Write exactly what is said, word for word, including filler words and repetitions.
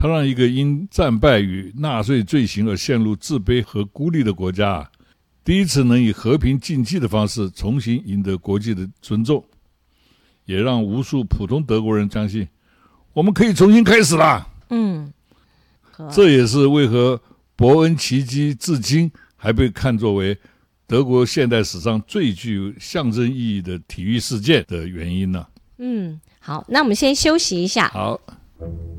它让一个因战败与纳粹罪行而陷入自卑和孤立的国家，第一次能以和平竞技的方式重新赢得国际的尊重，也让无数普通德国人相信我们可以重新开始啦。 嗯， 这也是为何伯恩奇迹至今还被看作为德国现代史上最具象征意义的体育事件的原因呢。 嗯，好，那我们先休息一下。 好。